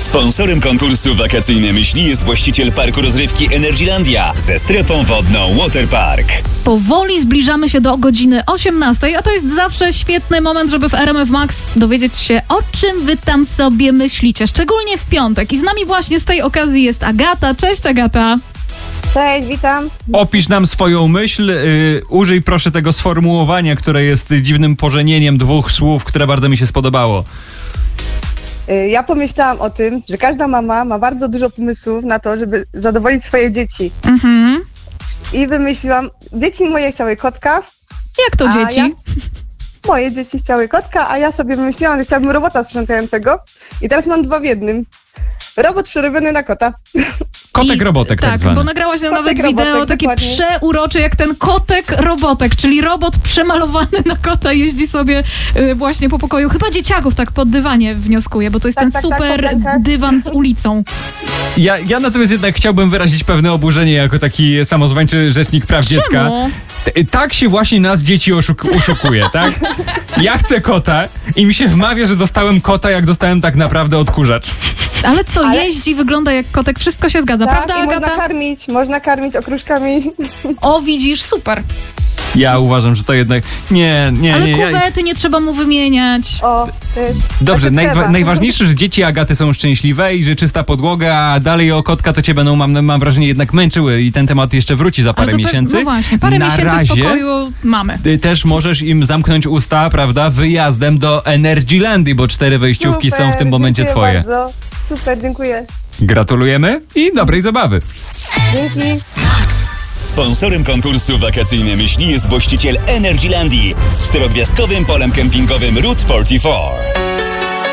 Sponsorem konkursu Wakacyjne Myśli jest właściciel parku rozrywki Energylandia ze strefą wodną Waterpark. Powoli zbliżamy się do godziny 18, a to jest zawsze świetny moment, żeby w RMF Max dowiedzieć się, o czym wy tam sobie myślicie, szczególnie w piątek. I z nami właśnie z tej okazji jest Agata. Cześć, Agata. Cześć, witam. Opisz nam swoją myśl, użyj proszę tego sformułowania, które jest dziwnym pożenieniem dwóch słów, które bardzo mi się spodobało. Ja pomyślałam o tym, że każda mama ma bardzo dużo pomysłów na to, żeby zadowolić swoje dzieci. Mhm. I wymyśliłam, dzieci moje chciały kotka. Jak to dzieci? Moje dzieci chciały kotka, a ja sobie wymyśliłam, że chciałabym robota sprzątającego. I teraz mam 2 w 1. Robot przerobiony na kota. Kotek robotek tak zwany. Bo nagrałaś nam Kotek nawet wideo robotek, takie dokładnie. przeurocze, jak ten kotek robotek, czyli robot przemalowany na kota jeździ sobie właśnie po pokoju. Chyba dzieciaków tak pod dywanie wnioskuję, bo to jest ten super dywan z ulicą. Ja natomiast jednak chciałbym wyrazić pewne oburzenie jako taki samozwańczy rzecznik praw dziecka. Tak się właśnie nas dzieci oszukuje, tak? Ja chcę kota i mi się wmawia, że dostałem kota, jak dostałem tak naprawdę odkurzacz. Ale co, jeździ, wygląda jak kotek, wszystko się zgadza, Tak, prawda, i Agata? można karmić okruszkami. O, widzisz, super. Ja uważam, że to jednak... Nie. Ale kuwety nie trzeba mu wymieniać. O, to jest... Dobrze, trzeba. najważniejsze, że dzieci Agaty są szczęśliwe i że czysta podłoga, a dalej o kotka to cię będą, mam wrażenie, jednak męczyły i ten temat jeszcze wróci za parę miesięcy. No właśnie, parę miesięcy spokoju mamy. Ty też możesz im zamknąć usta, prawda, wyjazdem do Energylandii, bo 4 wejściówki są w tym momencie twoje. Bardzo. Super, dziękuję. Gratulujemy i dobrej zabawy. Dzięki. Sponsorem konkursu Wakacyjne Myśli jest właściciel Energylandii z 4-gwiazdkowym polem kempingowym Route 44.